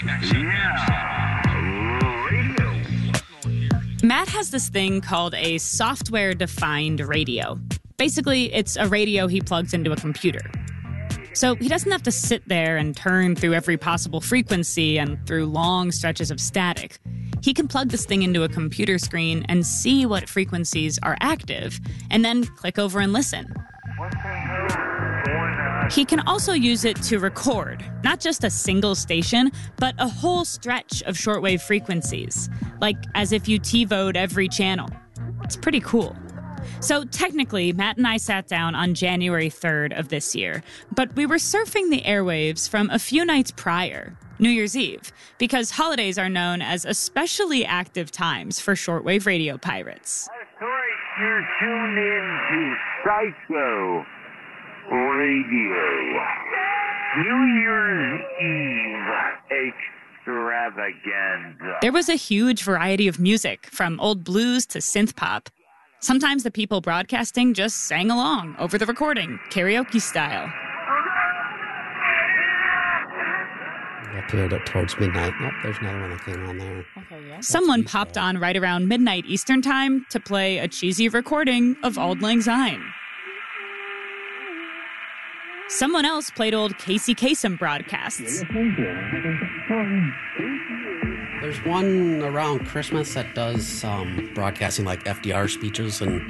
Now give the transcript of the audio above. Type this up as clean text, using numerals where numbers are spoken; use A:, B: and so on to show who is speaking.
A: Matt has this thing called a software-defined radio. Basically, it's a radio he plugs into a computer. So he doesn't have to sit there and turn through every possible frequency and through long stretches of static. He can plug this thing into a computer screen and see what frequencies are active, and then click over and listen. He can also use it to record, not just a single station, but a whole stretch of shortwave frequencies, like as if you TiVoed every channel. It's pretty cool. So technically, Matt and I sat down on January 3rd of this year, but we were surfing the airwaves from a few nights prior, New Year's Eve, because holidays are known as especially active times for shortwave radio pirates.
B: That's right, you're tuned in to Psycho Radio. New Year's Eve extravaganza.
A: There was a huge variety of music, from old blues to synth pop. Sometimes the people broadcasting just sang along over the recording, karaoke style.
C: It cleared up towards midnight. Oh, there's another one that came on there.
A: Okay, yeah. Someone popped on right around midnight Eastern time to play a cheesy recording of Auld Lang Syne. Someone else played old Casey Kasem broadcasts.
C: There's one around Christmas that does broadcasting like FDR speeches and